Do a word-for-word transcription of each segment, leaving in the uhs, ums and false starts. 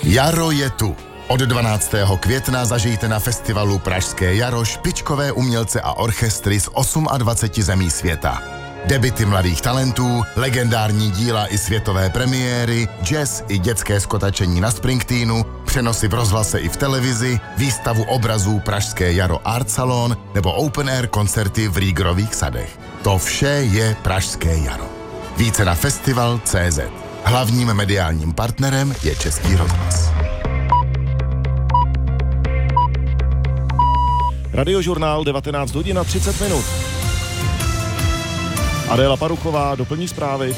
Jaro je tu. Od dvanáctého května zažijte na festivalu Pražské jaro špičkové umělce a orchestry z dvaceti osmi zemí světa. Debity mladých talentů, legendární díla i světové premiéry, jazz i dětské skotačení na Springsteenu, přenosy v rozhlase i v televizi, výstavu obrazů Pražské jaro Art Salon nebo open air koncerty v Rýgrových sadech. To vše je Pražské jaro. Více na festival tečka cé zet. Hlavním mediálním partnerem je Český rozhlas. Radiožurnál devatenáct hodin a třicet minut. Adéla Paruchová doplní zprávy.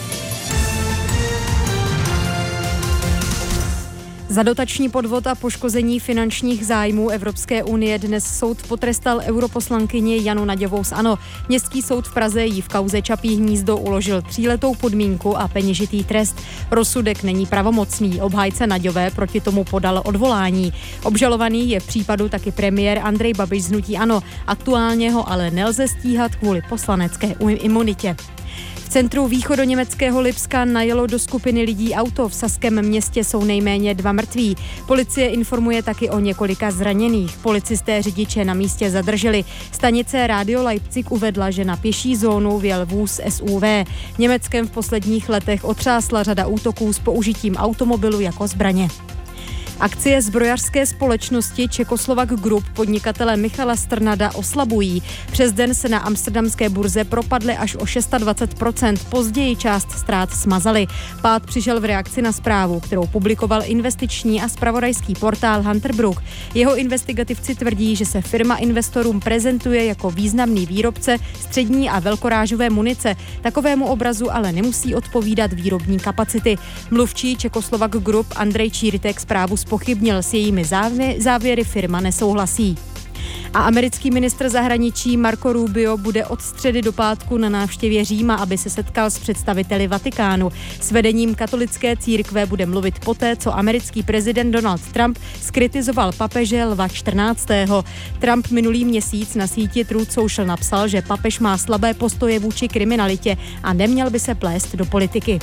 Za dotační podvod a poškození finančních zájmů Evropské unie dnes soud potrestal europoslankyni Janu Naďovou z ANO. Městský soud v Praze jí v kauze Čapí hnízdo uložil tříletou podmínku a peněžitý trest. Rozsudek není pravomocný. Obhájce Naďové proti tomu podal odvolání. Obžalovaný je v případu taky premiér Andrej Babiš z hnutí ANO. Aktuálně ho ale nelze stíhat kvůli poslanecké imunitě. V centru východoněmeckého Lipska najelo do skupiny lidí auto. V saském městě jsou nejméně dva mrtví. Policie informuje taky o několika zraněných. Policisté řidiče na místě zadrželi. Stanice Radio Leipzig uvedla, že na pěší zónu vjel vůz S U V. Německem v posledních letech otřásla řada útoků s použitím automobilu jako zbraně. Akcie zbrojařské společnosti Czechoslovak Group podnikatele Michala Strnada oslabují. Přes den se na amsterdamské burze propadly až o dvacet šest procent, později část ztrát smazali. Pád přišel v reakci na zprávu, kterou publikoval investiční a zpravodajský portál Hunter Brook. Jeho investigativci tvrdí, že se firma investorům prezentuje jako významný výrobce střední a velkorážové munice. Takovému obrazu ale nemusí odpovídat výrobní kapacity. Mluvčí Czechoslovak Group Andrej Číritek zprávu zpochybnil, s jejími závě, závěry firma nesouhlasí. A americký ministr zahraničí Marco Rubio bude od středy do pátku na návštěvě Říma, aby se setkal s představiteli Vatikánu. S vedením katolické církve bude mluvit poté, co americký prezident Donald Trump zkritizoval papeže Lva čtrnáctého. Trump minulý měsíc na síti Truth Social napsal, že papež má slabé postoje vůči kriminalitě a neměl by se plést do politiky.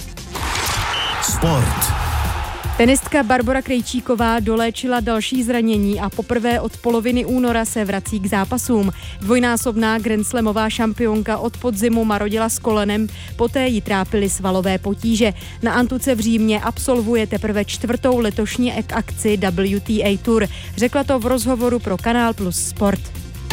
Sport. Tenistka Barbora Krejčíková doléčila další zranění a poprvé od poloviny února se vrací k zápasům. Dvojnásobná grandslamová šampionka od podzimu marodila s kolenem, poté jí trápily svalové potíže. Na antuce v Římě absolvuje teprve čtvrtou letošní akci W T A Tour. Řekla to v rozhovoru pro Kanál Plus Sport.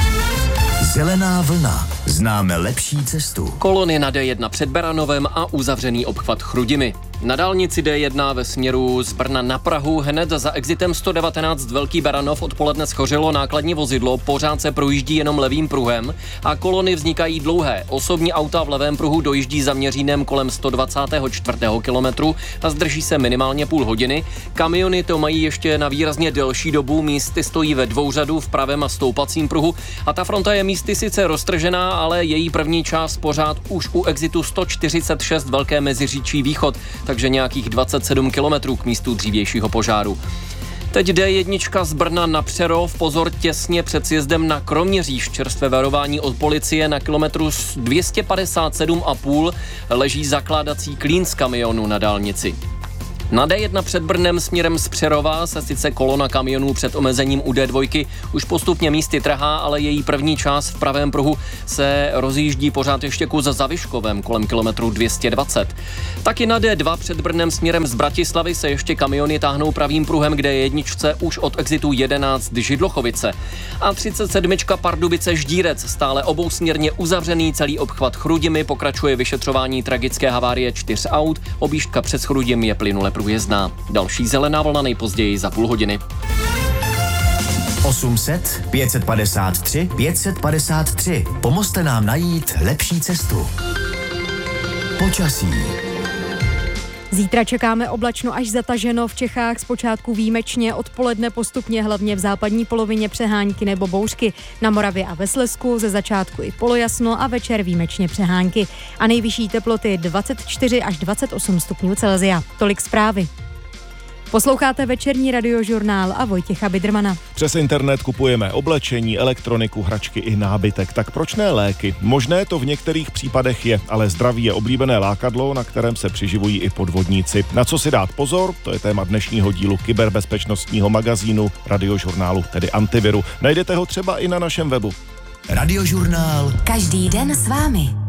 Zelená vlna. Známe lepší cestu. Kolony na D jedna před Beranovem a uzavřený obchvat Chrudimi. Na dálnici D jedna ve směru z Brna na Prahu hned za exitem sto devatenáct Velký Beranov odpoledne schořilo nákladní vozidlo, pořád se projíždí jenom levým pruhem a kolony vznikají dlouhé. Osobní auta v levém pruhu dojíždí za Měřínem kolem sto dvacátého čtvrtého kilometru a zdrží se minimálně půl hodiny. Kamiony to mají ještě na výrazně delší dobu, místy stojí ve dvou řadu v pravém a stoupacím pruhu a ta fronta je místy sice roztržená, ale její první část pořád už u exitu sto čtyřicet šest Velké Meziříčí východ, takže nějakých dvacet sedm kilometrů k místu dřívějšího požáru. Teď D jedna z Brna na Přerov, pozor těsně před sjezdem na Kroměříž. Čerstvé varování od policie na kilometru dvě stě padesát sedm a půl leží zakládací klín z kamionu na dálnici. Na D jedna před Brnem směrem z Přerova se sice kolona kamionů před omezením u D dva už postupně místy trhá, ale její první část v pravém pruhu se rozjíždí pořád ještě kus za Vyškovem kolem kilometru dvě stě dvacet. Taky na D dva před Brnem směrem z Bratislavy se ještě kamiony táhnou pravým pruhem k D jedna už od exitu jedenáct Židlochovice. A třicet sedm Pardubice Ždírec, stále obousměrně uzavřený celý obchvat Chrudimi, pokračuje vyšetřování tragické havárie čtyř aut, objížďka přes Chrudim je plynule průjezdná. Další zelená vlna nejpozději za půl hodiny. osm set pět set padesát tři pět set padesát tři. Pomozte nám najít lepší cestu. Počasí. Zítra čekáme oblačno až zataženo, v Čechách zpočátku výjimečně, odpoledne postupně hlavně v západní polovině přehánky nebo bouřky. Na Moravě a ve Slezsku ze začátku i polojasno a večer výjimečně přehánky. A nejvyšší teploty dvacet čtyři až dvacet osm stupňů Celsia. Tolik zprávy. Posloucháte večerní radiožurnál a Vojtěcha Bidrmana. Přes internet kupujeme oblečení, elektroniku, hračky i nábytek. Tak proč ne léky? Možné to v některých případech je, ale zdraví je oblíbené lákadlo, na kterém se přiživují i podvodníci. Na co si dát pozor? To je téma dnešního dílu kyberbezpečnostního magazínu radiožurnálu, tedy Antiviru. Najdete ho třeba i na našem webu. Radiožurnál. Každý den s vámi.